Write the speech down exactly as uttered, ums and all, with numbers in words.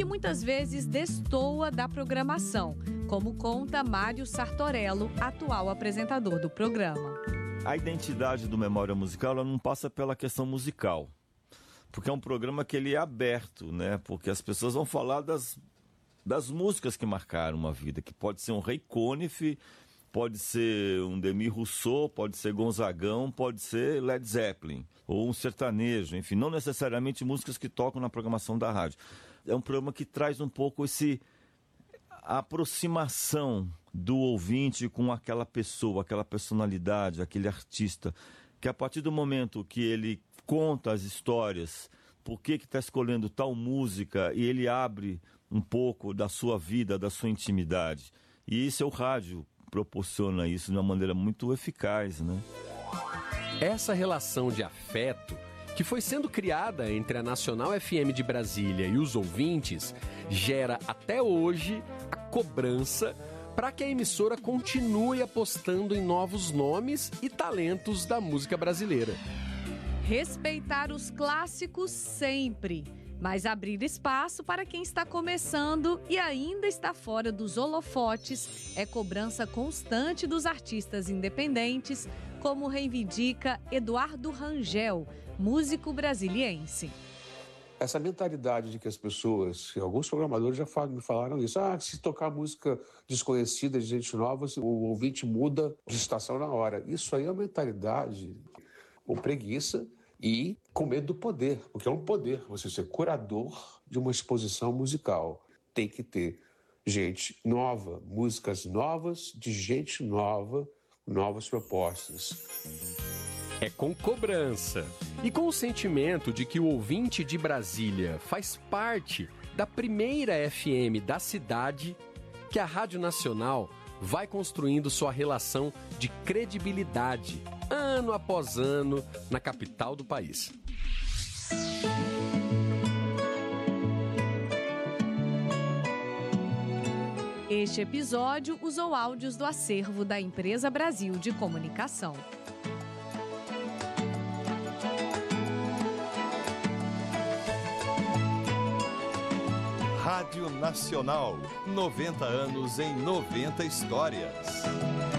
que muitas vezes destoa da programação, como conta Mário Sartorello, atual apresentador do programa. A identidade do Memória Musical ela não passa pela questão musical, porque é um programa que ele é aberto, né? Porque as pessoas vão falar das, das músicas que marcaram uma vida, que pode ser um Ray Conniff, pode ser um Demi Rousseau, pode ser Gonzagão, pode ser Led Zeppelin, ou um sertanejo, enfim, não necessariamente músicas que tocam na programação da rádio. É um programa que traz um pouco esse, a aproximação do ouvinte com aquela pessoa, aquela personalidade, aquele artista, que a partir do momento que ele conta as histórias, por que que está escolhendo tal música, e ele abre um pouco da sua vida, da sua intimidade. E isso é o rádio, proporciona isso de uma maneira muito eficaz, né? Essa relação de afeto que foi sendo criada entre a Nacional F M de Brasília e os ouvintes gera até hoje a cobrança para que a emissora continue apostando em novos nomes e talentos da música brasileira. Respeitar os clássicos sempre, mas abrir espaço para quem está começando e ainda está fora dos holofotes é cobrança constante dos artistas independentes, como reivindica Eduardo Rangel, músico brasiliense. Essa mentalidade de que as pessoas, alguns programadores já falam, me falaram isso, ah, se tocar música desconhecida de gente nova, o ouvinte muda de estação na hora. Isso aí é uma mentalidade com preguiça e com medo do poder, porque é um poder você ser curador de uma exposição musical. Tem que ter gente nova, músicas novas, de gente nova, novas propostas. É com cobrança e com o sentimento de que o ouvinte de Brasília faz parte da primeira F M da cidade que a Rádio Nacional vai construindo sua relação de credibilidade, ano após ano, na capital do país. Este episódio usou áudios do acervo da Empresa Brasil de Comunicação. Rádio Nacional, noventa anos em noventa histórias.